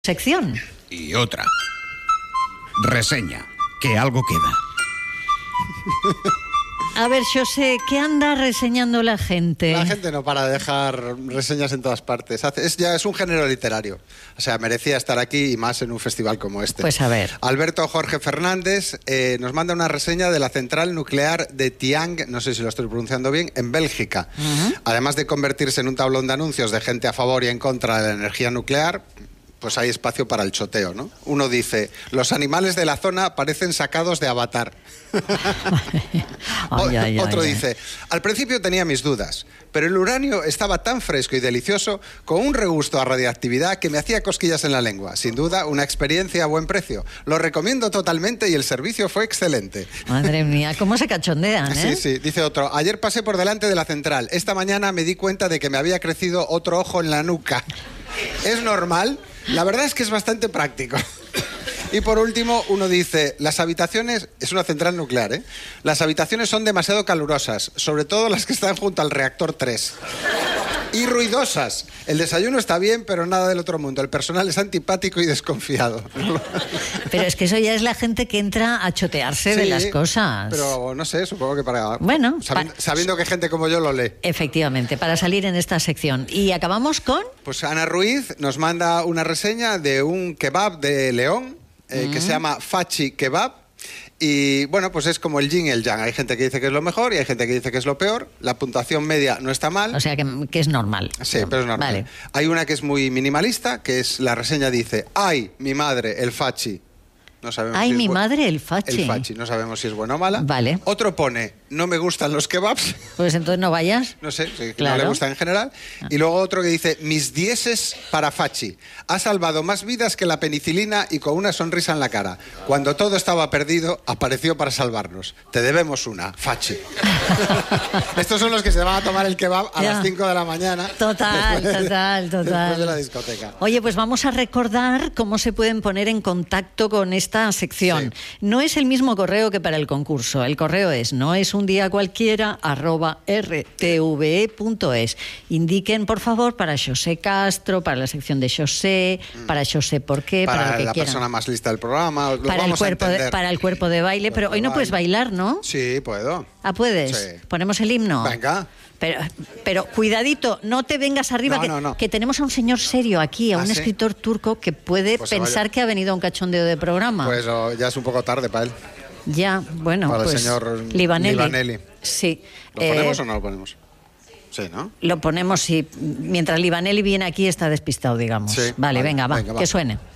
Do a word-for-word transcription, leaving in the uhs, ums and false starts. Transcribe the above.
sección. Y otra. Reseña, que algo queda. A ver, Xosé, ¿qué anda reseñando la gente? La gente no para de dejar reseñas en todas partes. Hace- Es, ya es un género literario. O sea, merecía estar aquí y más en un festival como este. Pues a ver. Alberto Jorge Fernández eh, nos manda una reseña de la central nuclear de Tiang, no sé si lo estoy pronunciando bien, en Bélgica. Uh-huh. Además de convertirse en un tablón de anuncios de gente a favor y en contra de la energía nuclear, pues hay espacio para el choteo, ¿no? Uno dice, los animales de la zona parecen sacados de Avatar. Ay, ay, Otro ay, ay. dice, al principio tenía mis dudas, pero el uranio estaba tan fresco y delicioso, con un regusto a radiactividad que me hacía cosquillas en la lengua. Sin duda, una experiencia a buen precio. Lo recomiendo totalmente y el servicio fue excelente. Madre mía, cómo se cachondean, ¿eh? Sí, sí, dice otro, ayer pasé por delante de la central. Esta mañana me di cuenta de que me había crecido otro ojo en la nuca. ¿Es normal? La verdad es que es bastante práctico. Y por último, uno dice, las habitaciones, es una central nuclear, ¿eh? Las habitaciones son demasiado calurosas, sobre todo las que están junto al reactor tres. Y ruidosas. El desayuno está bien, pero nada del otro mundo. El personal es antipático y desconfiado. Pero es que eso ya es la gente que entra a chotearse de Sí, las cosas. Pero no sé, supongo que para... Bueno, sabi- pa- sabiendo que gente como yo lo lee. Efectivamente, para salir en esta sección. Y acabamos con... Pues Ana Ruiz nos manda una reseña de un kebab de León eh, que se llama Fachi Kebab. Y bueno, pues es como el yin y el yang. Hay gente que dice que es lo mejor y hay gente que dice que es lo peor. La puntuación media no está mal. O sea, que, que es normal. Sí, pero es normal. Vale. Hay una que es muy minimalista, que es la reseña dice, ¡ay, mi madre, el fachi! No sabemos Ay, si es mi bu- madre, el fachi. El fachi, no sabemos si es bueno o mala. Vale. Otro pone, no me gustan los kebabs. Pues entonces no vayas. No sé, que Claro. no le gusta en general. Y luego otro que dice, mis dieces para Fachi. Ha salvado más vidas que la penicilina y con una sonrisa en la cara. Cuando todo estaba perdido, apareció para salvarnos. Te debemos una, Fachi. Estos son los que se van a tomar el kebab a Ya. las cinco de la mañana. Total, después de- total, total. Después de la discoteca. Oye, pues vamos a recordar cómo se pueden poner en contacto con esta sección. Sí. No es el mismo correo que para el concurso. El correo es no es un día cualquiera arroba r t v e punto es. Indiquen, por favor, para Xosé Castro, para la sección de Xosé, para Xosé por qué, para, Para lo que la quieran. persona más lista del programa. Lo Para el, vamos a cuerpo de, entender. para el cuerpo de baile. Pero Cuerpo hoy de no puedes baile. bailar, ¿no? Sí, puedo. Ah, ¿puedes? Sí. ¿Ponemos el himno? Venga. Pero, pero cuidadito, no te vengas arriba, No, que, no, no. que tenemos a un señor serio aquí, a ¿Ah, un sí? escritor turco que puede Pues se pensar vaya. que ha venido a un cachondeo de programa. Pues oh, ya es un poco tarde para él. Ya, bueno, Para el pues señor Livaneli. Livaneli. Sí. ¿Lo eh, ponemos o no lo ponemos? Sí, ¿no? Lo ponemos, sí. Mientras Livaneli viene aquí está despistado, digamos. Sí. Vale, Vale, venga, va, venga, va. que suene.